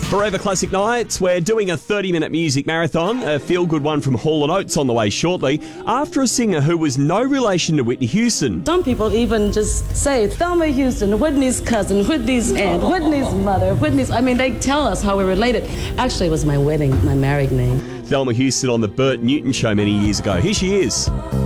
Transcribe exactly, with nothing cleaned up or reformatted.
Forever Classic Nights, we're doing a thirty-minute music marathon, a feel-good one from Hall and Oates on the way shortly, after a singer who was no relation to Whitney Houston. Some people even just say, Thelma Houston, Whitney's cousin, Whitney's aunt, Whitney's mother, Whitney's... I mean, they tell us how we're related. Actually, it was my wedding, my married name. Thelma Houston on the Bert Newton Show many years ago. Here she is.